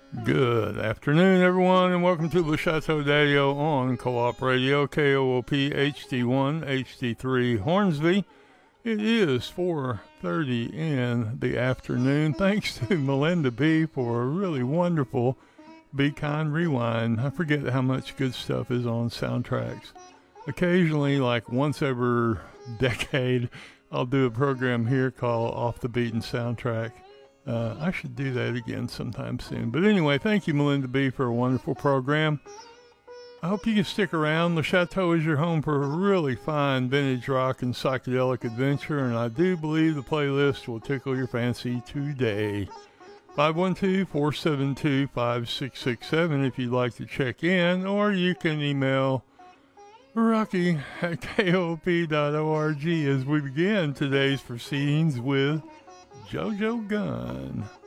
Good afternoon, everyone, and welcome to Le Chateau d'Addio on Co-op Radio, KOOP HD1, HD3 Hornsby. It is 4:30 in the afternoon. Thanks to Melinda B. for a really wonderful Be Kind Rewind. I forget how much good stuff is on soundtracks. Occasionally, like once every decade, I'll do a program here called Off the Beaten Soundtrack. I should do that again sometime soon. But anyway, thank you, Melinda B., for a wonderful program. I hope you can stick around. Le Chateau is your home for a really fine vintage rock and psychedelic adventure, and I do believe the playlist will tickle your fancy today. 512-472-5667 if you'd like to check in, or you can email rocky@kop.org as we begin today's proceedings with JoJo Gunn.